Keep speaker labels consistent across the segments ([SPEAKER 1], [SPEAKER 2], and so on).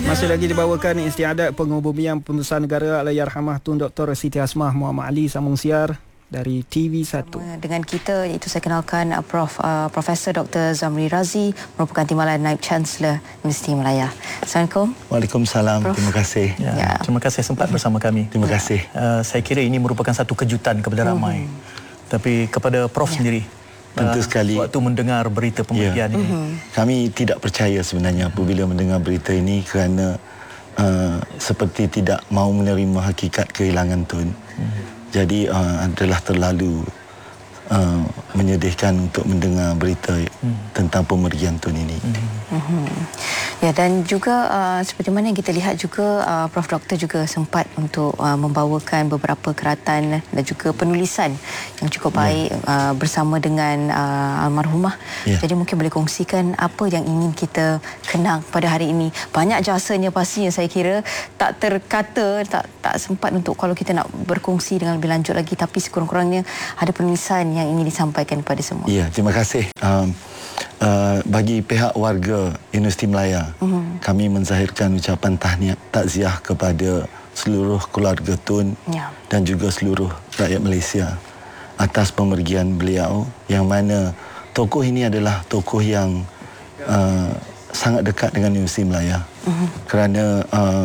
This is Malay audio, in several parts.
[SPEAKER 1] Masih lagi dibawakan istiadat pengubumian Pembesaran Negara Allahyarhamah Tun Dr. Siti Hasmah Muhammad Ali sambung siar dari TV1.
[SPEAKER 2] Dengan kita iaitu saya kenalkan Profesor Dr. Zamri Razi merupakan Timbalan Naib Chancellor Universiti Malaya. Assalamualaikum.
[SPEAKER 3] Waalaikumsalam.
[SPEAKER 2] Prof.
[SPEAKER 3] Terima kasih.
[SPEAKER 4] Ya. Terima kasih sempat bersama kami.
[SPEAKER 3] Terima kasih.
[SPEAKER 4] Saya kira ini merupakan satu kejutan kepada ramai. Tapi kepada Prof sendiri,
[SPEAKER 3] tentu sekali
[SPEAKER 4] waktu mendengar berita pemberhentian ini,
[SPEAKER 3] kami tidak percaya sebenarnya apabila mendengar berita ini kerana seperti tidak mahu menerima hakikat kehilangan Tun. Jadi adalah terlalu menyedihkan untuk mendengar berita tentang pemergian Tun ini.
[SPEAKER 2] Ya, dan juga seperti mana yang kita lihat juga Prof Doktor juga sempat untuk membawakan beberapa keratan dan juga penulisan yang cukup baik bersama dengan almarhumah. Jadi mungkin boleh kongsikan apa yang ingin kita kenang pada hari ini. Banyak jasanya pastinya, saya kira tak terkata, tak sempat untuk kalau kita nak berkongsi dengan lebih lanjut lagi, tapi sekurang-kurangnya ada penulisan yang ingin disampaikan kepada semua.
[SPEAKER 3] Ya, terima kasih. Bagi pihak warga Universiti Malaya, kami menzahirkan ucapan tahniah, takziah kepada seluruh keluarga Tun dan juga seluruh rakyat Malaysia atas pemergian beliau, yang mana tokoh ini adalah tokoh yang sangat dekat dengan Universiti Malaya. Kerana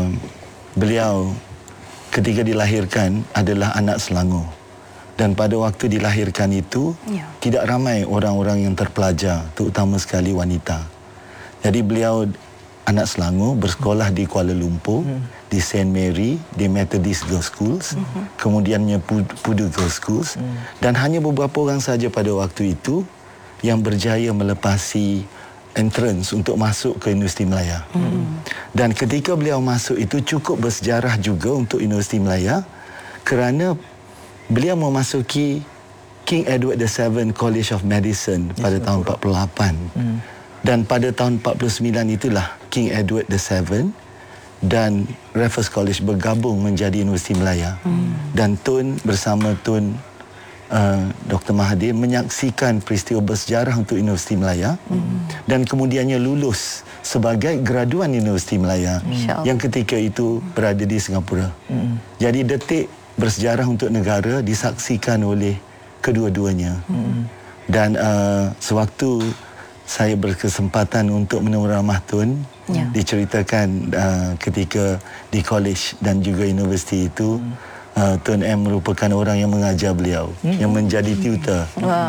[SPEAKER 3] beliau ketika dilahirkan adalah anak Selangor. Dan pada waktu dilahirkan itu, tidak ramai orang-orang yang terpelajar, terutama sekali wanita. Jadi beliau anak Selangor, bersekolah di Kuala Lumpur, di St. Mary, di Methodist Girls Schools, kemudiannya Pudu Girls Schools. Dan hanya beberapa orang saja pada waktu itu yang berjaya melepasi entrance untuk masuk ke Universiti Malaya. Dan ketika beliau masuk itu cukup bersejarah juga untuk Universiti Malaya, kerana beliau memasuki King Edward VII College of Medicine pada tahun 48. Dan pada tahun 49 itulah King Edward VII dan Raffles College bergabung menjadi Universiti Malaya. Dan Tun bersama Tun Dr. Mahathir menyaksikan peristiwa bersejarah untuk Universiti Malaya dan kemudiannya lulus sebagai graduan Universiti Malaya yang ketika itu berada di Singapura. Jadi detik bersejarah untuk negara disaksikan oleh kedua-duanya. Dan sewaktu saya berkesempatan untuk menemui ramah Tun, diceritakan ketika di college dan juga universiti itu, Tun M merupakan orang yang mengajar beliau, yang menjadi tutor.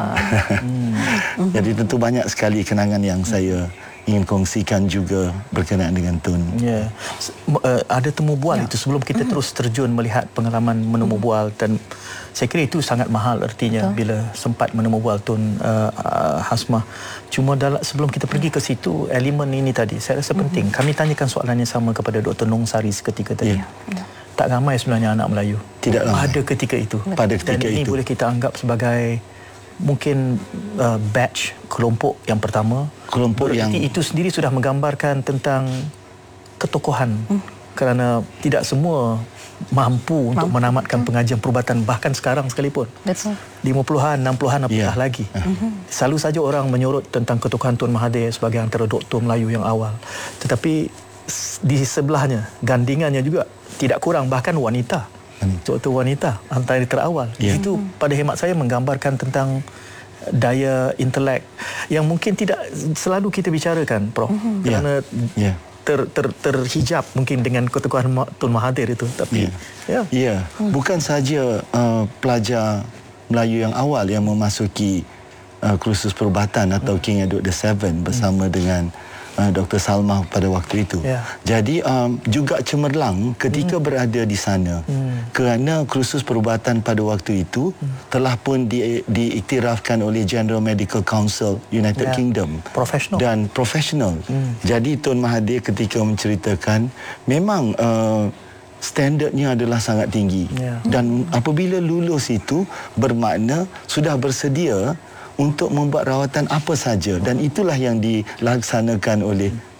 [SPEAKER 3] Jadi tentu banyak sekali kenangan yang saya ingin kongsikan juga berkenaan dengan Tun.
[SPEAKER 4] Ada temu bual itu sebelum kita terus terjun melihat pengalaman menemu bual, dan saya kira itu sangat mahal artinya bila sempat menemu bual Tun Hasmah. Cuma sebelum kita pergi ke situ, elemen ini tadi saya rasa penting. Kami tanyakan soalan yang sama kepada Dr. Nong Sari seketika tadi. Tak ramai sebenarnya anak Melayu pada ketika itu. Dan ini boleh kita anggap sebagai mungkin batch, kelompok yang pertama.
[SPEAKER 3] Kelompok yang
[SPEAKER 4] itu sendiri sudah menggambarkan tentang ketokohan, kerana tidak semua mampu untuk menamatkan pengajian perubatan, bahkan sekarang sekalipun. 50-an, 60-an apatah lagi. Selalu saja orang menyorot tentang ketokohan Tun Mahathir sebagai antara doktor Melayu yang awal. Tetapi di sebelahnya, gandingannya juga tidak kurang, bahkan wanita. Doktor wanita antara yang terawal. Itu pada hemat saya menggambarkan tentang daya intelek yang mungkin tidak selalu kita bicarakan, Prof. Kerana terhijab mungkin dengan ketokohan Tun Mahathir itu. Tapi
[SPEAKER 3] bukan saja pelajar Melayu yang awal yang memasuki kursus perubatan atau King Edward VII bersama dengan Dr. Salmah pada waktu itu. Jadi juga cemerlang ketika berada di sana, kerana kursus perubatan pada waktu itu telah pun diiktirafkan oleh General Medical Council United Kingdom dan profesional. Jadi Tun Mahathir ketika menceritakan memang standardnya adalah sangat tinggi, dan apabila lulus itu bermakna sudah bersedia untuk membuat rawatan apa saja, dan itulah yang dilaksanakan oleh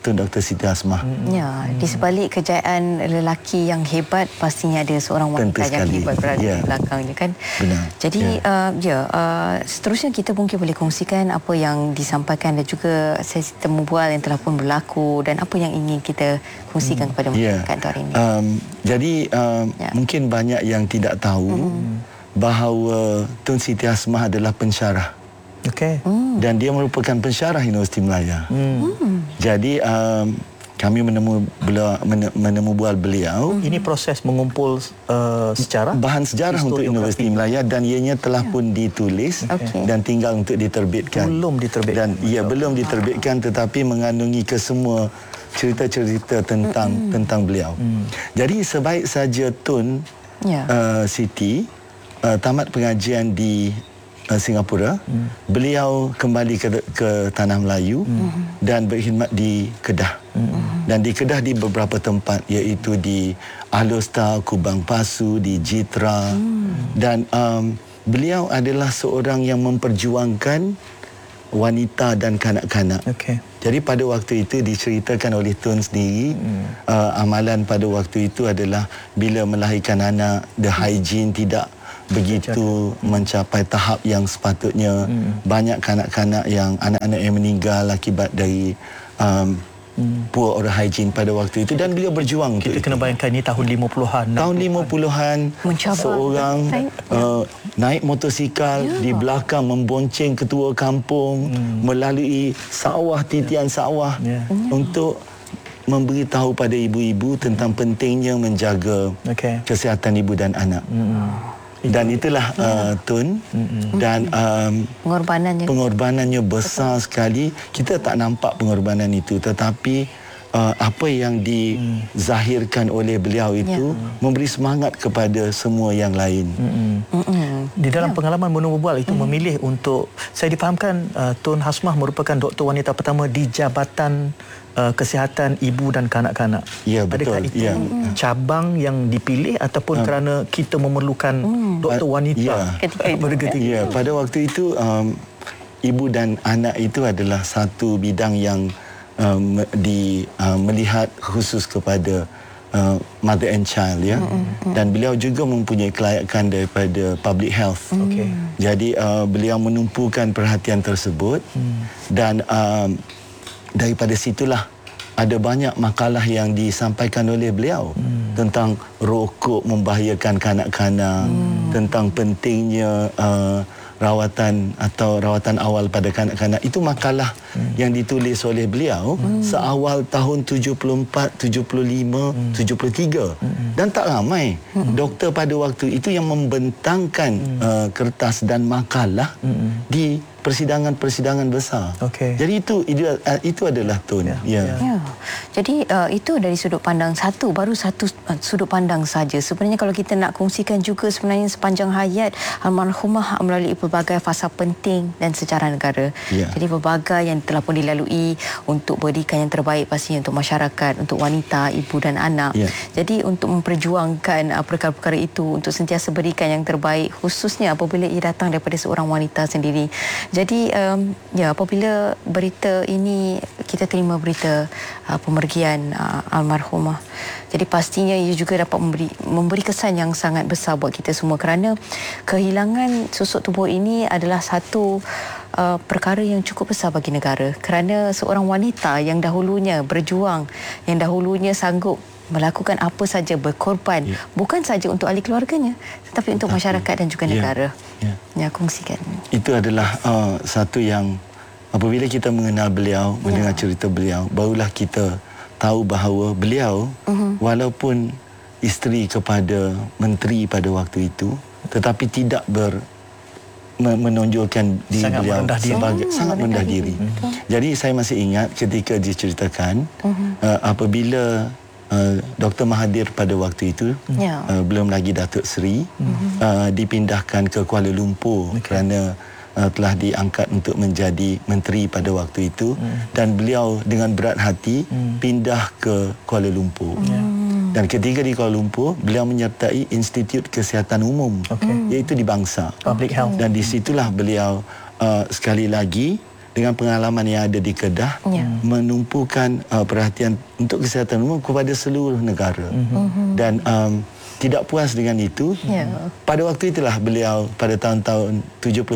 [SPEAKER 3] Tun Dr. Siti Hasmah.
[SPEAKER 2] Ya, di sebalik kejayaan lelaki yang hebat, pastinya ada seorang wanita yang hebat berada di belakangnya kan.
[SPEAKER 3] Benar.
[SPEAKER 2] Jadi seterusnya kita mungkin boleh kongsikan apa yang disampaikan dan juga sesi temu bual yang telah pun berlaku dan apa yang ingin kita kongsikan kepada masyarakat hari ini.
[SPEAKER 3] Jadi mungkin banyak yang tidak tahu bahawa Tun Siti Hasmah adalah pensyarah.
[SPEAKER 4] Okey.
[SPEAKER 3] Dan dia merupakan pensyarah Universiti Melaya. Jadi kami menemu bual beliau.
[SPEAKER 4] Ini proses mengumpul sejarah,
[SPEAKER 3] bahan sejarah untuk Universiti Melaya dan ianya telah pun ditulis dan tinggal untuk diterbitkan.
[SPEAKER 4] Belum diterbitkan.
[SPEAKER 3] Dan ia belum diterbitkan tetapi mengandungi kesemua cerita-cerita tentang beliau. Jadi sebaik saja Tun Siti tamat pengajian di Singapura, beliau kembali ke Tanah Melayu dan berkhidmat di Kedah. Dan di Kedah di beberapa tempat, iaitu di Alostar, Kubang Pasu, di Jitra. Dan beliau adalah seorang yang memperjuangkan wanita dan kanak-kanak. Jadi pada waktu itu diceritakan oleh Tun sendiri, amalan pada waktu itu adalah bila melahirkan anak, the hygiene tidak begitu mencapai tahap yang sepatutnya. Banyak kanak-kanak yang anak-anak yang meninggal akibat dari poor oral hygiene pada waktu itu dan beliau berjuang untuk
[SPEAKER 4] kita kena bayangkan ini tahun 50-an.
[SPEAKER 3] Tahun 50-an seorang naik motosikal di belakang membonceng ketua kampung melalui sawah, titian sawah untuk memberitahu pada ibu-ibu tentang pentingnya menjaga kesihatan ibu dan anak. Dan itulah Tun dan pengorbanannya besar sekali. Kita tak nampak pengorbanan itu, tetapi apa yang dizahirkan oleh beliau itu memberi semangat kepada semua yang lain.
[SPEAKER 4] Di dalam pengalaman menemu bual itu memilih untuk, saya difahamkan Tun Hasmah merupakan doktor wanita pertama di Jabatan Kesihatan Ibu dan Kanak-kanak.
[SPEAKER 3] Ya, betul.
[SPEAKER 4] Adakah itu cabang yang dipilih ataupun kerana kita memerlukan doktor wanita ketika itu?
[SPEAKER 3] Ya, pada waktu itu ibu dan anak itu adalah satu bidang yang melihat khusus kepada mother and child, dan beliau juga mempunyai kelayakan daripada public health. Jadi beliau menumpukan perhatian tersebut dan daripada situlah ada banyak makalah yang disampaikan oleh beliau tentang rokok membahayakan kanak-kanak, tentang pentingnya rawatan atau rawatan awal pada kanak-kanak. Itu makalah yang ditulis oleh beliau seawal tahun 74, 75, 73. Dan tak ramai doktor pada waktu itu yang membentangkan kertas dan makalah di persidangan-persidangan besar. Jadi itu adalah Tun.
[SPEAKER 2] Jadi itu dari sudut pandang satu, baru satu sudut pandang saja. Sebenarnya kalau kita nak kongsikan juga sebenarnya sepanjang hayat almarhumah melalui pelbagai fasa penting dan sejarah negara. Jadi pelbagai yang telah pun dilalui untuk berikan yang terbaik pastinya untuk masyarakat, untuk wanita, ibu dan anak. Jadi untuk memperjuangkan perkara-perkara itu, untuk sentiasa berikan yang terbaik, khususnya apabila ia datang daripada seorang wanita sendiri. Jadi apabila berita ini, kita terima berita pemergian almarhumah, jadi pastinya ia juga dapat memberi kesan yang sangat besar buat kita semua, kerana kehilangan susuk tubuh ini adalah satu perkara yang cukup besar bagi negara, kerana seorang wanita yang dahulunya berjuang, yang dahulunya sanggup melakukan apa saja, berkorban, bukan saja untuk ahli keluarganya tetapi untuk masyarakat dan juga negara. Kongsikan. Itu
[SPEAKER 3] adalah satu yang apabila kita mengenal beliau, mendengar cerita beliau, barulah kita tahu bahawa beliau walaupun isteri kepada menteri pada waktu itu, tetapi tidak menonjolkan diri beliau sebagai sangat rendah diri. Jadi saya masih ingat ketika diceritakan apabila Dr. Mahathir pada waktu itu belum lagi Datuk Seri, dipindahkan ke Kuala Lumpur kerana telah diangkat untuk menjadi menteri pada waktu itu, dan beliau dengan berat hati pindah ke Kuala Lumpur. Dan ketika di Kuala Lumpur, beliau menyertai Institut Kesihatan Umum, iaitu di Bangsa,
[SPEAKER 4] Public Health.
[SPEAKER 3] Dan di situlah beliau sekali lagi dengan pengalaman yang ada di Kedah menumpukan perhatian untuk kesihatan umum kepada seluruh negara. Dan tidak puas dengan itu, pada waktu itulah beliau pada tahun-tahun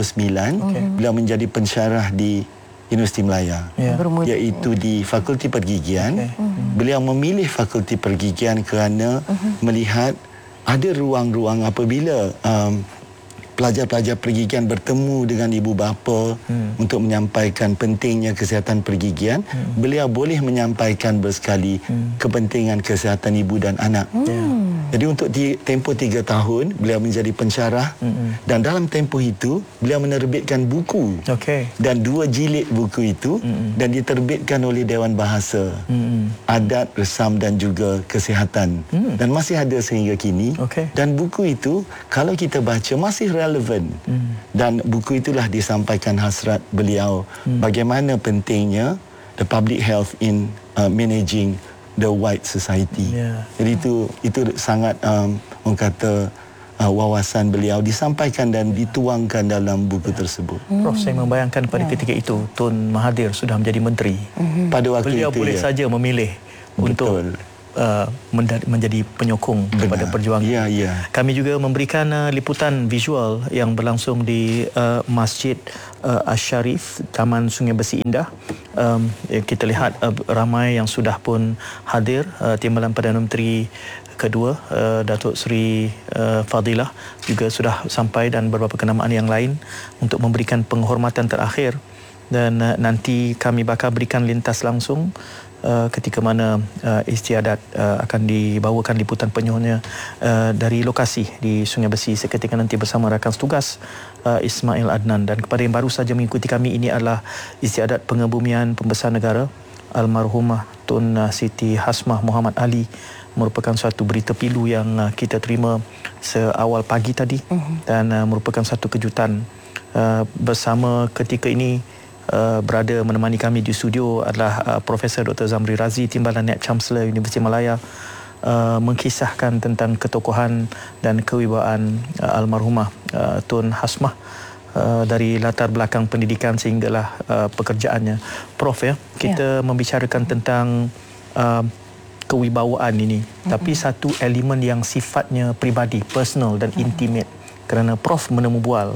[SPEAKER 3] 79 beliau menjadi pensyarah di Universiti Melaya, iaitu di Fakulti Pergigian. Beliau memilih Fakulti Pergigian kerana melihat ada ruang-ruang apabila pelajar-pelajar pergigian bertemu dengan ibu bapa untuk menyampaikan pentingnya kesihatan pergigian, beliau boleh menyampaikan bersekali kepentingan kesihatan ibu dan anak. Jadi untuk tempoh 3 tahun beliau menjadi pensyarah, dan dalam tempoh itu beliau menerbitkan buku dan 2 jilid buku itu dan diterbitkan oleh Dewan Bahasa, Adat, Resam dan juga Kesihatan, dan masih ada sehingga kini. Dan buku itu kalau kita baca masih relevan. Dan buku itulah disampaikan hasrat beliau bagaimana pentingnya the public health in managing the white society. Jadi itu sangat orang kata wawasan beliau disampaikan dan dituangkan dalam buku tersebut.
[SPEAKER 4] Prof, saya membayangkan pada ketika itu Tun Mahathir sudah menjadi menteri.
[SPEAKER 3] Pada waktu
[SPEAKER 4] beliau
[SPEAKER 3] itu
[SPEAKER 4] boleh saja memilih untuk menjadi penyokong kepada perjuangan. Kami juga memberikan liputan visual yang berlangsung di Masjid Asy-Syarif, Taman Sungai Besi Indah. Kita lihat ramai yang sudah pun hadir. Timbalan Perdana Menteri kedua, Datuk Seri Fadilah juga sudah sampai, dan beberapa kenamaan yang lain untuk memberikan penghormatan terakhir. Dan nanti kami bakal berikan lintas langsung ketika mana istiadat akan dibawakan liputan penuhnya dari lokasi di Sungai Besi seketika nanti bersama rakan setugas Ismail Adnan. Dan kepada yang baru saja mengikuti kami, ini adalah istiadat pengebumian Pembesar Negara Almarhumah Tun Siti Hasmah Muhammad Ali. Merupakan suatu berita pilu yang kita terima seawal pagi tadi, dan merupakan satu kejutan. Bersama ketika ini berada menemani kami di studio adalah Profesor Dr. Zamri Razi, Timbalan Naib Chancellor Universiti Malaya, mengkisahkan tentang ketokohan dan kewibawaan almarhumah Tun Hasmah dari latar belakang pendidikan sehinggalah pekerjaannya. Prof, kita membicarakan tentang kewibawaan ini, tapi satu elemen yang sifatnya pribadi, personal dan intimate, kerana Prof menemu bual.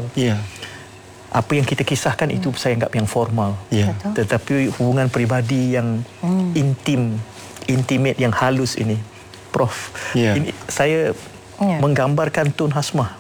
[SPEAKER 4] Apa yang kita kisahkan itu saya anggap yang formal. Tetapi hubungan peribadi yang intimate, yang halus ini, Prof, ini saya menggambarkan Tun Hasmah.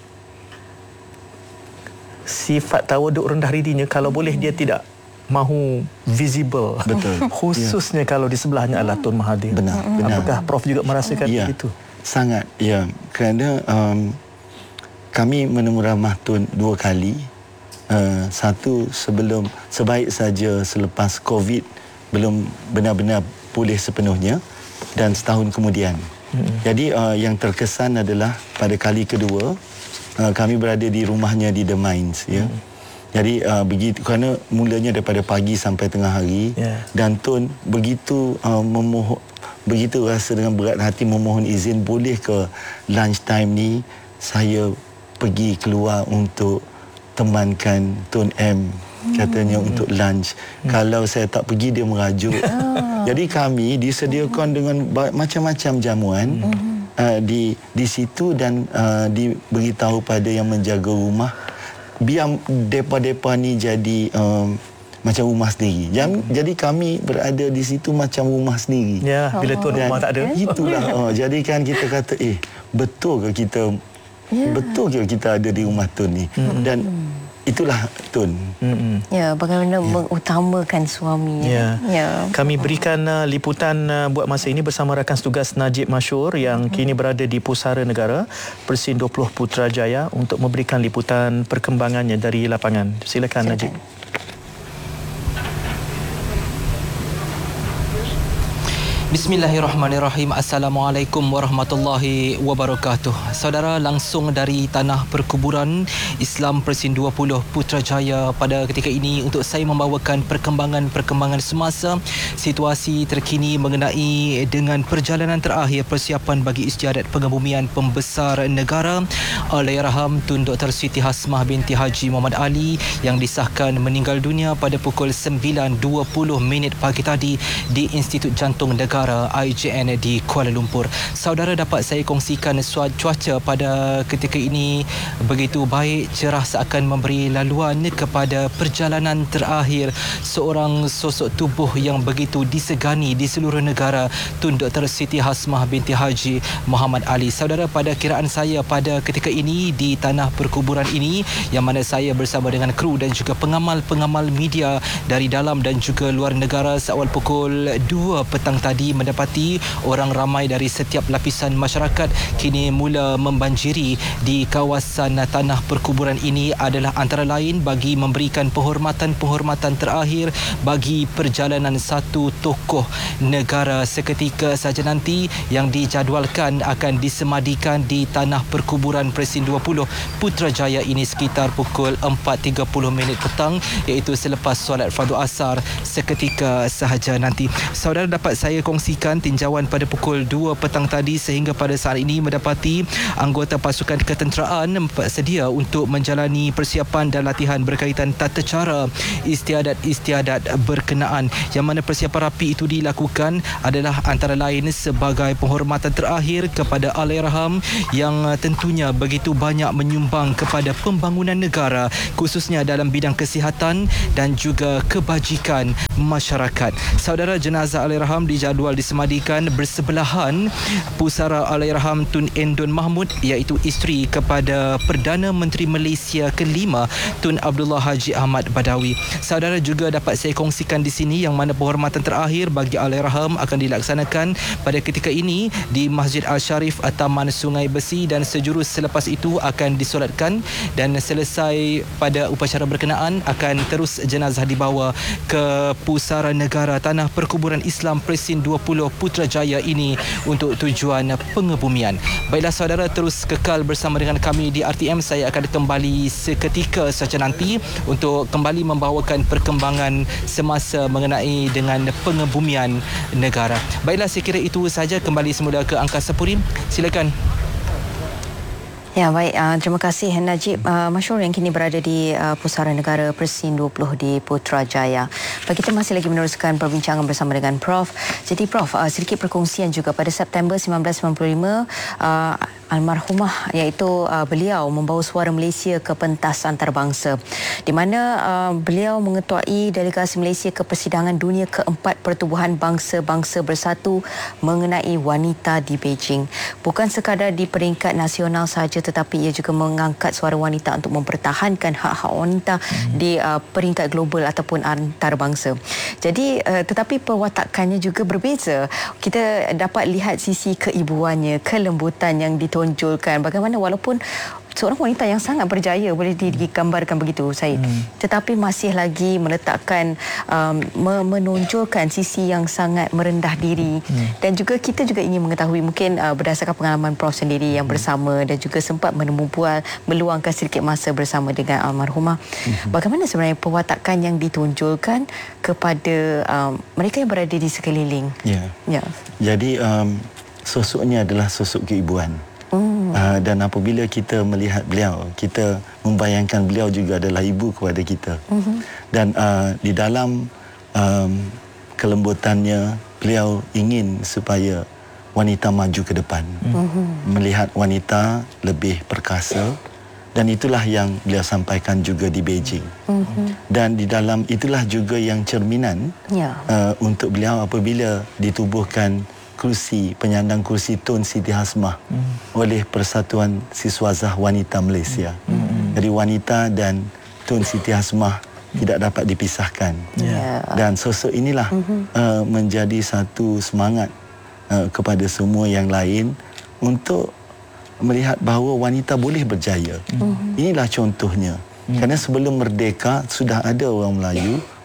[SPEAKER 4] Sifat tawaduk rendah dirinya, kalau boleh dia tidak mahu visible. Khususnya kalau di sebelahnya adalah Tun Mahathir.
[SPEAKER 3] Benar.
[SPEAKER 4] Apakah Prof juga merasakan begitu?
[SPEAKER 3] Sangat, kerana kami menemu ramah Tun 2 kali. Satu sebaik saja selepas COVID belum benar-benar pulih sepenuhnya, dan setahun kemudian. Jadi yang terkesan adalah pada kali kedua kami berada di rumahnya di The Mines, Jadi begitu, kerana mulanya daripada pagi sampai tengah hari, dan Tun begitu begitu rasa dengan berat hati memohon izin, boleh ke lunch time ni saya pergi keluar untuk temankan Tun M, katanya untuk lunch. Kalau saya tak pergi, dia merajuk. Jadi kami disediakan dengan macam-macam jamuan di situ, dan diberitahu pada yang menjaga rumah biar depa-depa ni jadi macam rumah sendiri. Jadi kami berada di situ macam rumah sendiri.
[SPEAKER 4] Bila tuan rumah tak ada.
[SPEAKER 3] Itulah. Jadi kan kita kata, betul ke kita ada di rumah Tun ni? Dan itulah Tun.
[SPEAKER 2] Bagaimana mengutamakan suami.
[SPEAKER 4] Kami berikan liputan buat masa ini bersama rakan setugas Najib Masyur yang kini berada di Pusara Negara Persin 20 Putrajaya untuk memberikan liputan perkembangannya dari lapangan. Silakan Najib.
[SPEAKER 5] Bismillahirrahmanirrahim. Assalamualaikum warahmatullahi wabarakatuh. Saudara, langsung dari Tanah Perkuburan Islam Persin 20 Putrajaya pada ketika ini untuk saya membawakan perkembangan semasa, situasi terkini mengenai dengan perjalanan terakhir persiapan bagi istiadat pengebumian pembesar negara Allahyarham Tun Dr. Siti Hasmah binti Haji Muhammad Ali yang disahkan meninggal dunia pada pukul 9.20 pagi tadi di Institut Jantung Negara IJN di Kuala Lumpur. Saudara, dapat saya kongsikan cuaca pada ketika ini begitu baik, cerah, seakan memberi laluan kepada perjalanan terakhir seorang sosok tubuh yang begitu disegani di seluruh negara, Tun Dr. Siti Hasmah binti Haji Muhammad Ali. Saudara, pada kiraan saya pada ketika ini di Tanah Perkuburan ini, yang mana saya bersama dengan kru dan juga pengamal-pengamal media dari dalam dan juga luar negara, seawal pukul 2 petang tadi mendapati orang ramai dari setiap lapisan masyarakat kini mula membanjiri di kawasan Tanah Perkuburan ini adalah antara lain bagi memberikan penghormatan terakhir bagi perjalanan satu tokoh negara seketika saja nanti yang dijadualkan akan disemadikan di Tanah Perkuburan Presiden 20 Putrajaya ini sekitar pukul 4.30 petang, iaitu selepas solat fardu asar seketika sahaja nanti. Saudara, dapat saya kongsikan tinjauan pada pukul 2 petang tadi sehingga pada saat ini mendapati anggota pasukan ketenteraan sedia untuk menjalani persiapan dan latihan berkaitan tata cara istiadat berkenaan, yang mana persiapan rapi itu dilakukan adalah antara lain sebagai penghormatan terakhir kepada Allahyarham yang tentunya begitu banyak menyumbang kepada pembangunan negara, khususnya dalam bidang kesihatan dan juga kebajikan masyarakat. Saudara, jenazah Allahyarham dijadual disemadikan bersebelahan pusara Allahyarham Tun Endon Mahmud, iaitu isteri kepada Perdana Menteri Malaysia kelima Tun Abdullah Haji Ahmad Badawi. Saudara, juga dapat saya kongsikan di sini yang mana penghormatan terakhir bagi Allahyarham akan dilaksanakan pada ketika ini di Masjid Al-Sharif Taman Sungai Besi, dan sejurus selepas itu akan disolatkan dan selesai pada upacara berkenaan akan terus jenazah dibawa ke pusara negara Tanah Perkuburan Islam Presiden 20 Putrajaya ini untuk tujuan pengebumian. Baiklah saudara, terus kekal bersama dengan kami di RTM. Saya akan kembali seketika saja nanti untuk kembali membawakan perkembangan semasa mengenai dengan pengebumian negara. Baiklah, saya kira itu saja. Kembali semula ke Angkasa Puri. Silakan.
[SPEAKER 2] Ya, baik. Terima kasih Najib Masyur yang kini berada di Pusara Negara Presiden 20 di Putrajaya. Kita masih lagi meneruskan perbincangan bersama dengan Prof. Jadi Prof, sedikit perkongsian juga pada September 1995, almarhumah iaitu beliau membawa suara Malaysia ke pentas antarabangsa, di mana beliau mengetuai delegasi Malaysia ke persidangan dunia keempat Pertubuhan Bangsa-Bangsa Bersatu mengenai wanita di Beijing. Bukan sekadar di peringkat nasional sahaja, tetapi ia juga mengangkat suara wanita untuk mempertahankan hak-hak wanita di peringkat global ataupun antarabangsa. Jadi tetapi perwatakannya juga berbeza. Kita dapat lihat sisi keibuannya, kelembutan yang ditonjolkan. Bagaimana walaupun seorang wanita yang sangat berjaya, boleh digambarkan begitu Syed, tetapi masih lagi meletakkan menonjolkan sisi yang sangat merendah diri. Dan juga kita juga ingin mengetahui, mungkin berdasarkan pengalaman Prof sendiri yang bersama dan juga sempat meluangkan sedikit masa bersama dengan almarhumah, bagaimana sebenarnya perwatakan yang ditonjolkan kepada mereka yang berada di sekeliling.
[SPEAKER 3] Jadi sosoknya adalah sosok keibuan. Dan apabila kita melihat beliau, kita membayangkan beliau juga adalah ibu kepada kita. Dan di dalam kelembutannya, beliau ingin supaya wanita maju ke depan, melihat wanita lebih perkasa, dan itulah yang beliau sampaikan juga di Beijing. Dan di dalam itulah juga yang cerminan untuk beliau apabila ditubuhkan penyandang kursi Tun Siti Hasmah oleh Persatuan Siswazah Wanita Malaysia. Jadi wanita dan Tun Siti Hasmah tidak dapat dipisahkan. Dan sosok inilah menjadi satu semangat kepada semua yang lain untuk melihat bahawa wanita boleh berjaya. Inilah contohnya. Kerana sebelum merdeka sudah ada orang Melayu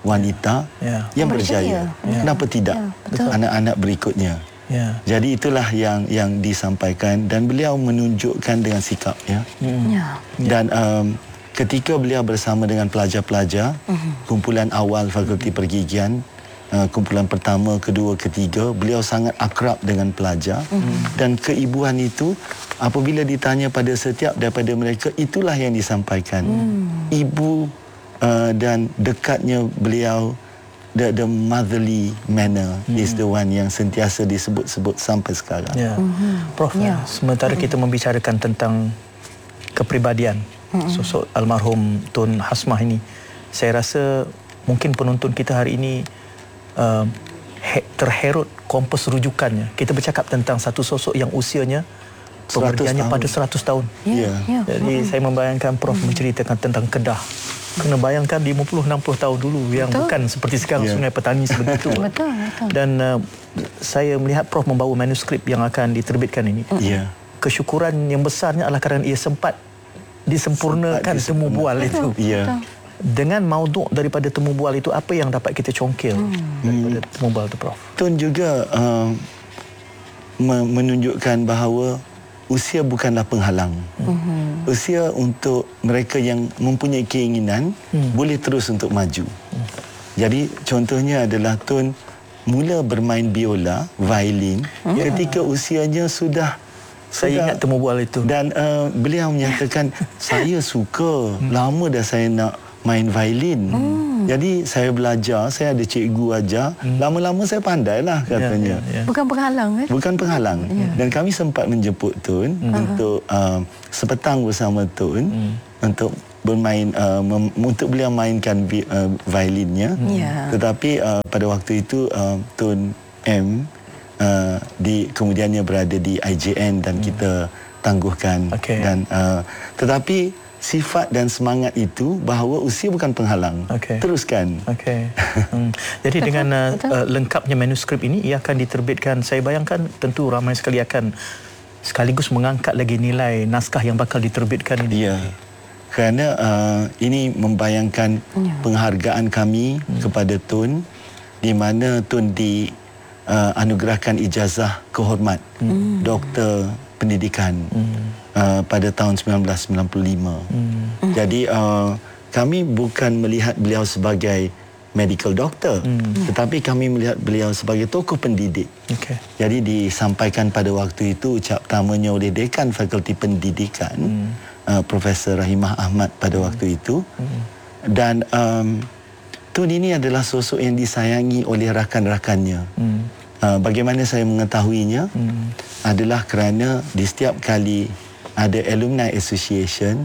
[SPEAKER 3] wanita yang berjaya. Kenapa tidak anak-anak berikutnya? Jadi itulah yang disampaikan dan beliau menunjukkan dengan sikap dan ketika beliau bersama dengan pelajar-pelajar kumpulan awal Fakulti Pergigian, kumpulan pertama, kedua, ketiga, beliau sangat akrab dengan pelajar dan keibuan itu apabila ditanya pada setiap daripada mereka, itulah yang disampaikan. Ibu dan dekatnya beliau, the motherly manner is the one yang sentiasa disebut-sebut sampai sekarang.
[SPEAKER 4] Prof, sementara kita membicarakan tentang kepribadian sosok almarhum Tun Hasmah ini, saya rasa mungkin penonton kita hari ini terherut kompas rujukannya. Kita bercakap tentang satu sosok yang usianya pengertiannya pada 100 tahun. Jadi saya membayangkan Prof menceritakan tentang Kedah. Kena bayangkan 50-60 tahun dulu yang bukan seperti sekarang Sungai Petani sebegitu. Dan saya melihat Prof membawa manuskrip yang akan diterbitkan ini. Kesyukuran yang besarnya adalah kerana ia sempat disempurnakan temu bual itu. Dengan mauduk daripada temu bual itu, apa yang dapat kita congkil daripada temu bual itu, Prof?
[SPEAKER 3] Tun juga menunjukkan bahawa usia bukanlah penghalang. Usia untuk mereka yang mempunyai keinginan boleh terus untuk maju. Jadi contohnya adalah Tun mula bermain biola, violin ketika usianya sudah
[SPEAKER 4] saya ingat temu bual itu. Dan
[SPEAKER 3] beliau menyatakan, saya suka, lama dah saya nak main violin. Jadi saya belajar, saya ada cikgu ajar. Lama-lama saya pandailah katanya.
[SPEAKER 2] Bukan penghalang
[SPEAKER 3] Bukan penghalang. Dan kami sempat menjemput Tun untuk sepetang bersama Tun untuk bermain, untuk beliau mainkan violinnya. Tetapi pada waktu itu Tun M kemudiannya berada di IJN dan kita tangguhkan. Dan tetapi sifat dan semangat itu bahawa usia bukan penghalang. Teruskan.
[SPEAKER 4] Jadi dengan lengkapnya manuskrip ini, ia akan diterbitkan. Saya bayangkan tentu ramai sekali akan sekaligus mengangkat lagi nilai naskah yang bakal diterbitkan ini.
[SPEAKER 3] Kerana ini membayangkan penghargaan kami kepada Tun, di mana Tun dianugerahkan ijazah kehormat Doktor Pendidikan pada tahun 1995. Jadi kami bukan melihat beliau sebagai medical doctor, tetapi kami melihat beliau sebagai tokoh pendidik. Jadi disampaikan pada waktu itu ucap pertamanya oleh Dekan Fakulti Pendidikan, Profesor Rahimah Ahmad pada waktu itu. Dan Tun ini adalah sosok yang disayangi oleh rakan-rakannya. Bagaimana saya mengetahuinya adalah kerana di setiap kali ada alumni association,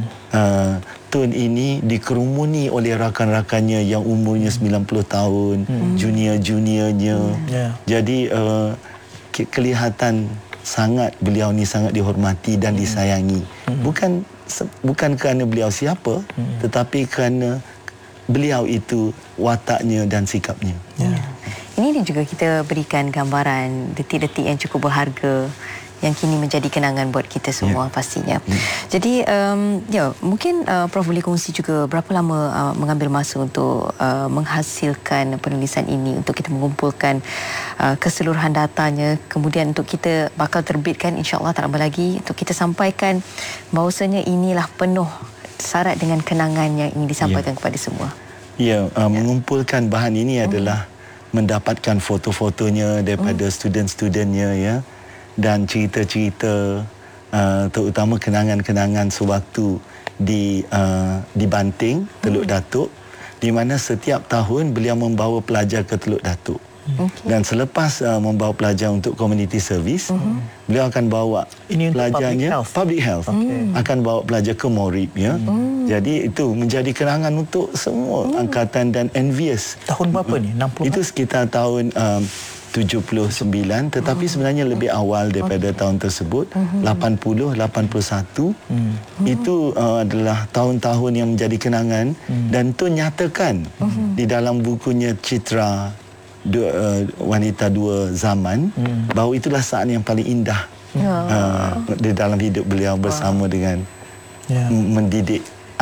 [SPEAKER 3] Tun ini dikerumuni oleh rakan-rakannya yang umurnya 90 tahun, junior-juniornya. Jadi kelihatan sangat beliau ni sangat dihormati dan disayangi. Bukan kerana beliau siapa, tetapi kerana beliau itu wataknya dan sikapnya.
[SPEAKER 2] Ini juga kita berikan gambaran detik-detik yang cukup berharga yang kini menjadi kenangan buat kita semua pastinya. Jadi mungkin Prof boleh kongsi juga berapa lama mengambil masa untuk menghasilkan penulisan ini, untuk kita mengumpulkan keseluruhan datanya, kemudian untuk kita bakal terbitkan insya-Allah tak lama lagi, untuk kita sampaikan bahawasanya inilah penuh syarat dengan kenangan yang ingin disampaikan kepada semua.
[SPEAKER 3] Mengumpulkan bahan ini adalah mendapatkan foto-fotonya daripada student-studentnya, dan cerita-cerita terutama kenangan-kenangan sewaktu di Banting, Teluk Datuk, di mana setiap tahun beliau membawa pelajar ke Teluk Datuk. Dan selepas membawa pelajar untuk community service, beliau akan bawa pelajarnya public health. Akan bawa pelajar ke Morib, Jadi itu menjadi kenangan untuk semua angkatan dan envious.
[SPEAKER 4] Tahun berapa ni? 60?
[SPEAKER 3] Itu sekitar tahun 79, tetapi sebenarnya lebih awal daripada tahun tersebut. 80, 81. Itu adalah tahun-tahun yang menjadi kenangan, dan itu nyatakan di dalam bukunya Citra Wanita Dua Zaman, bahawa itulah saat yang paling indah di dalam hidup beliau bersama dengan mendidik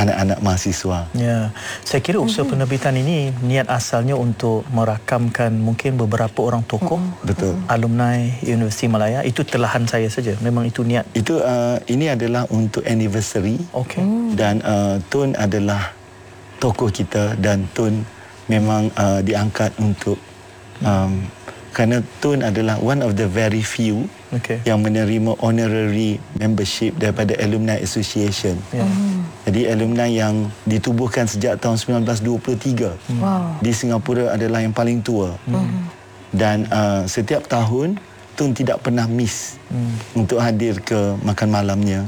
[SPEAKER 3] anak-anak mahasiswa.
[SPEAKER 4] Ya, saya kira usaha penerbitan ini niat asalnya untuk merakamkan mungkin beberapa orang tokoh,
[SPEAKER 3] betul,
[SPEAKER 4] alumni Universiti Malaya. Itu telahan saya saja. Memang itu niat.
[SPEAKER 3] Itu ini adalah untuk anniversary.
[SPEAKER 4] Okey.
[SPEAKER 3] Dan Tun adalah tokoh kita dan Tun memang diangkat untuk kerana Tun adalah one of the very few yang menerima honorary membership daripada Alumni Association. Jadi alumni yang ditubuhkan sejak tahun 1923 di Singapura adalah yang paling tua. Dan setiap tahun Tun tidak pernah miss untuk hadir ke makan malamnya.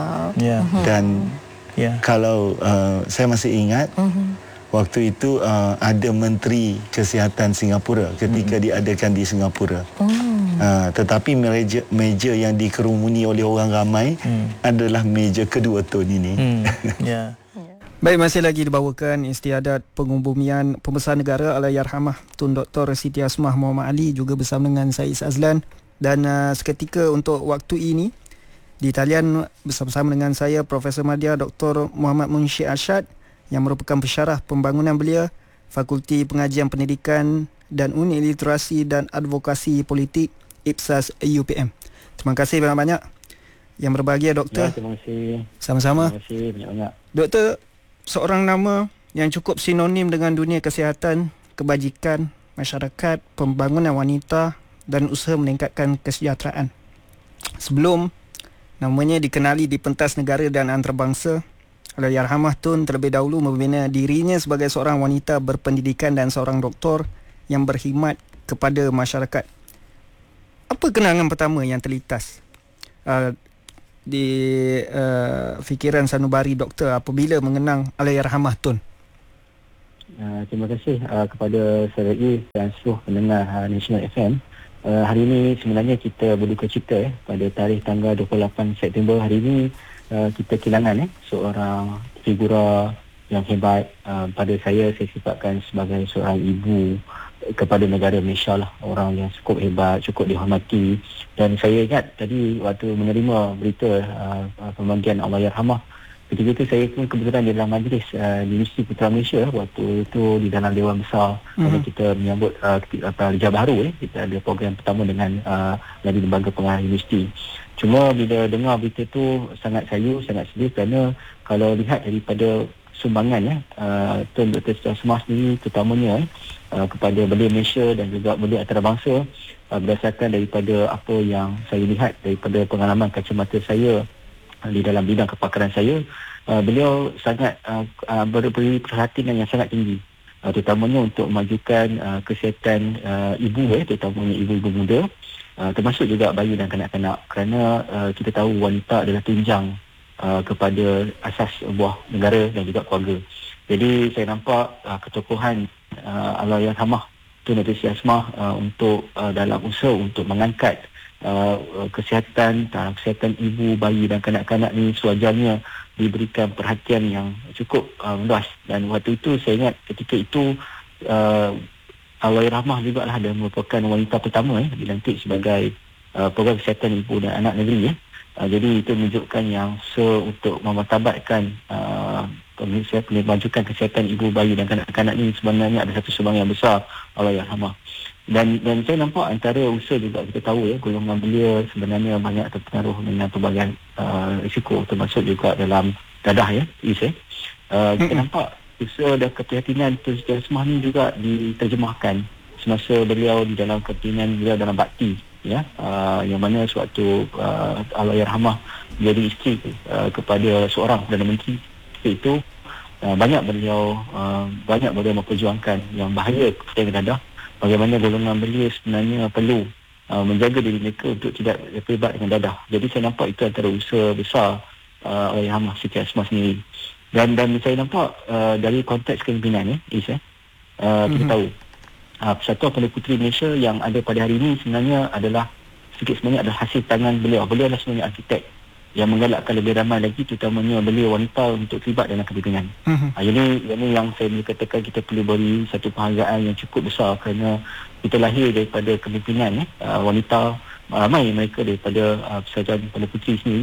[SPEAKER 3] Dan kalau saya masih ingat waktu itu ada Menteri Kesihatan Singapura ketika diadakan di Singapura. Tetapi meja yang dikerumuni oleh orang ramai adalah meja kedua Tun ini.
[SPEAKER 1] Baik, masih lagi dibawakan istiadat pengubumian Pembesar Negara Allahyarhamah Tun Dr. Siti Hasmah Muhammad Ali juga bersama dengan saya Azlan. Dan seketika untuk waktu ini di talian bersama dengan saya Profesor Madya Dr. Muhammad Munshi Arsyad yang merupakan pensyarah pembangunan belia Fakulti Pengajian Pendidikan dan Unit Literasi dan Advokasi Politik IPSAS UPM. Terima kasih banyak-banyak yang berbahagia doktor.
[SPEAKER 6] Terima kasih.
[SPEAKER 1] Sama-sama.
[SPEAKER 6] Terima kasih banyak-banyak.
[SPEAKER 1] Doktor, seorang nama yang cukup sinonim dengan dunia kesihatan, kebajikan, masyarakat, pembangunan wanita dan usaha meningkatkan kesejahteraan. Sebelum namanya dikenali di pentas negara dan antarabangsa, Allahyarhamah Tun terlebih dahulu membina dirinya sebagai seorang wanita berpendidikan dan seorang doktor yang berkhidmat kepada masyarakat. Apa kenangan pertama yang terlintas di fikiran sanubari doktor apabila mengenang Allahyarhamah Tun?
[SPEAKER 6] Terima kasih kepada saudara A dan seluruh pendengar National FM. Hari ini sebenarnya kita berduka cita pada tarikh tanggal 28 September hari ini kita kehilangan seorang figura yang hebat. Pada saya sifatkan sebagai seorang ibu kepada negara Malaysia lah, orang yang cukup hebat, cukup dihormati. Dan saya ingat tadi waktu menerima berita pemanggilan Allahyarhamah, ketika itu saya pun kebetulan di dalam majlis di Universiti Putra Malaysia waktu itu di dalam Dewan Besar. Kita menyambut Liga Baharu. Kita ada program pertama dengan dari lembaga pengarah universiti. Cuma bila dengar berita tu sangat sayu, sangat sedih kerana kalau lihat daripada sumbangan Tun Dr. Siti Hasmah sendiri terutamanya kepada belia Malaysia dan juga belia antarabangsa, berdasarkan daripada apa yang saya lihat daripada pengalaman kacamata saya di dalam bidang kepakaran saya, beliau sangat beri perhatian yang sangat tinggi, terutamanya untuk memajukan kesihatan ibu, terutamanya ibu-ibu muda, termasuk juga bayi dan kanak-kanak, kerana kita tahu wanita adalah tunjang kepada asas sebuah negara dan juga keluarga. Jadi saya nampak ketokohan Allahyarhamah Tun Dr. Siti Hasmah untuk dalam usaha untuk mengangkat kesihatan ibu, bayi dan kanak-kanak ni sewajarnya diberikan perhatian yang cukup luas. Dan waktu itu saya ingat ketika itu Allahyarhamah juga lah dan merupakan wanita pertama dilantik sebagai program kesihatan ibu dan anak negeri. Jadi itu menunjukkan yang untuk memartabatkan memajukan kesihatan ibu, bayi dan kanak-kanak ini sebenarnya ada satu sumbangan yang besar Allahyarhamah. Dan saya nampak antara usaha juga kita tahu golongan belia sebenarnya banyak terpengaruh dengan pelbagai risiko, termasuk juga dalam dadah kita nampak usaha dan keprihatinan Tun Siti Hasmah ni juga diterjemahkan semasa beliau di dalam kepentingan beliau dalam bakti, yang mana sewaktu Allahyarhamah menjadi isteri kepada seorang Perdana Menteri itu, banyak beliau memperjuangkan yang bahaya kepentingan dadah, bagaimana golongan belia sebenarnya perlu menjaga diri mereka untuk tidak terlibat dengan dadah. Jadi saya nampak itu antara usaha besar Allahyarhamah Siti Hasmah sendiri. Dan saya nampak dari konteks kepimpinan kita tahu Persatuan Perdana Puteri Malaysia yang ada pada hari ini sebenarnya adalah sedikit sebenarnya adalah hasil tangan beliau. Beliau adalah sebenarnya arkitek yang menggalakkan lebih ramai lagi terutamanya belia wanita untuk terlibat dalam kepimpinan. Ini yang saya boleh katakan kita perlu beri satu penghargaan yang cukup besar kerana kita lahir daripada kepimpinan wanita, ramai mereka daripada Persatuan Perdana Puteri sendiri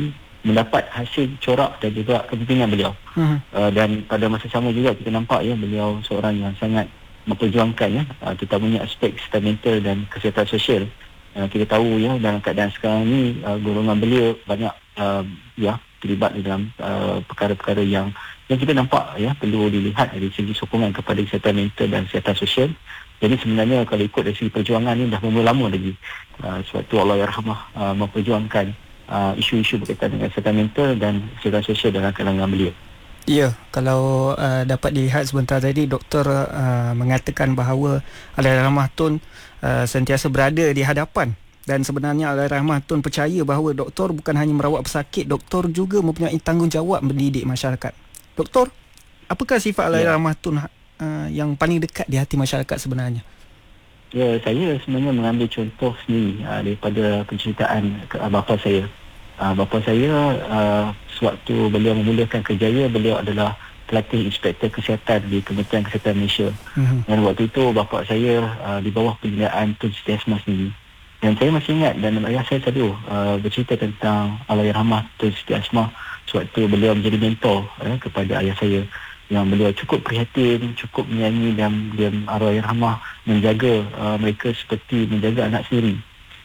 [SPEAKER 6] mendapat hasil corak dan juga kepimpinan beliau. Dan pada masa sama juga kita nampak ya, beliau seorang yang sangat memperjuangkan ya, terutamanya aspek kesihatan mental dan kesihatan sosial. Kita tahu ya, dalam keadaan sekarang ni golongan belia banyak terlibat dalam perkara-perkara yang kita nampak ya perlu dilihat dari segi sokongan kepada kesihatan mental dan kesihatan sosial. Jadi sebenarnya kalau ikut dari segi perjuangan ni dah bermula lama lagi. Sebab tu Allah Yarhamah memperjuangkan isu-isu berkaitan dengan kesihatan mental dan kesihatan sosial dalam kalangan beliau.
[SPEAKER 1] Ya, kalau dapat dilihat sebentar tadi, doktor mengatakan bahawa Allahyarhamah Tun sentiasa berada di hadapan, dan sebenarnya Allahyarhamah Tun percaya bahawa doktor bukan hanya merawat pesakit, doktor juga mempunyai tanggungjawab mendidik masyarakat. Doktor, apakah sifat Allahyarhamah Tun yang paling dekat di hati masyarakat sebenarnya?
[SPEAKER 6] Ya, saya sebenarnya mengambil contoh sendiri daripada penceritaan bapa saya. Bapa saya sewaktu beliau memulakan kerjaya, beliau adalah pelatih inspektor kesihatan di Kementerian Kesihatan Malaysia. Dan waktu itu bapa saya di bawah pembinaan Tun Siti Asmah sendiri. Dan saya masih ingat, dan ayah saya selalu bercerita tentang Allahyarhamah Tun Siti Asmah sewaktu beliau menjadi mentor kepada ayah saya, yang beliau cukup prihatin, cukup menyayangi, dan beliau Allahyarhamah menjaga mereka seperti menjaga anak sendiri.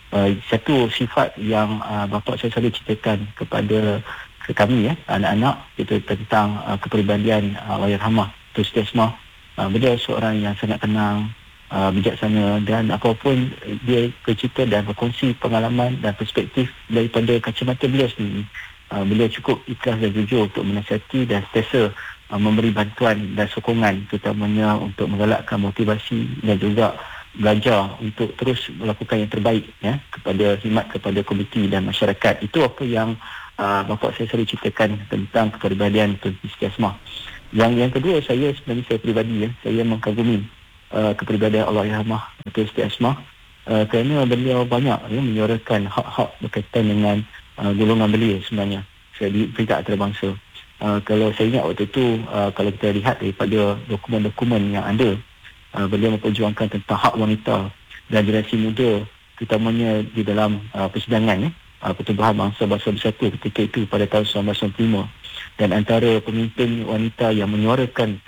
[SPEAKER 6] Satu sifat yang bapa saya selalu ceritakan kepada kami anak-anak, itu tentang kepribadian Allahyarhamah Tun Siti Asmah. Beliau seorang yang sangat tenang, bijaksana, dan apapun dia bercerita dan berkongsi pengalaman dan perspektif daripada kacamata beliau sendiri. Beliau cukup ikhlas dan jujur untuk menasihati dan sentiasa memberi bantuan dan sokongan, terutamanya untuk menggalakkan motivasi dan juga belajar untuk terus melakukan yang terbaik kepada khidmat kepada komuniti dan masyarakat. Itu apa yang bapa saya selalu ceritakan tentang kepribadian Tun Siti Asmah. Yang kedua, saya pribadi saya mengagumi kepribadian Allahyarhamah Tun Siti Asmah kerana beliau banyak menyuarakan hak-hak berkaitan dengan golongan belia sebenarnya di peringkat antarabangsa. Kalau saya ingat waktu itu, kalau kita lihat daripada dokumen-dokumen yang ada, beliau memperjuangkan tentang hak wanita dan generasi muda, terutamanya di dalam persidangan Pertubuhan Bangsa-Bangsa Bersatu ketika itu pada tahun 1995. Dan antara pemimpin wanita yang menyuarakan